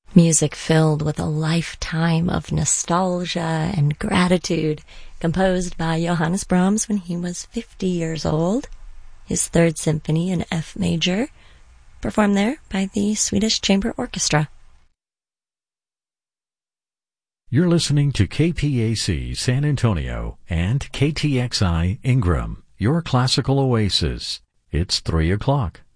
Music filled with a lifetime of nostalgia and gratitude, composed by Johannes Brahms when he was 50 years old. His Third Symphony in F major, performed there by the Swedish Chamber Orchestra. You're listening to KPAC San Antonio and KTXI Ingram, your classical oasis. It's 3 o'clock.